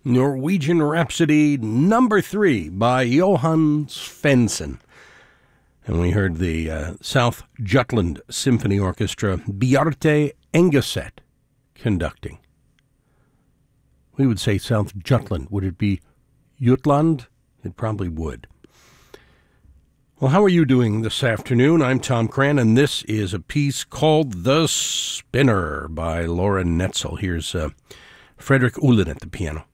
Norwegian Rhapsody number 3 by Johan Svendsen. And we heard the South Jutland Symphony Orchestra, Bjarte Engeset, conducting. We would say South Jutland. Would it be Jutland? It probably would. Well, how are you doing this afternoon? I'm Tom Cran, and this is a piece called The Spinner by Laura Netzel. Here's Frederick Uhlin at the piano.